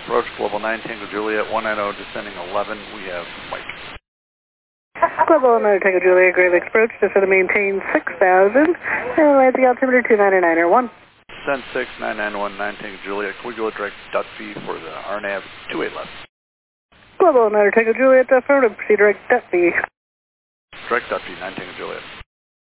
Approach Global 9 Tango Juliet 190 descending 11. We have Mike. Global 9 Tango Juliet, Great Lakes approach, descend to maintain 6,000. And landing altimeter 299.1. Send 6991 9 Tango Juliet. Can we go direct Dutphy for the RNAV 28 left? Global 9 Tango Juliet, affirmative, proceed direct Dutphy. Direct Dutphy 9 Tango Juliet.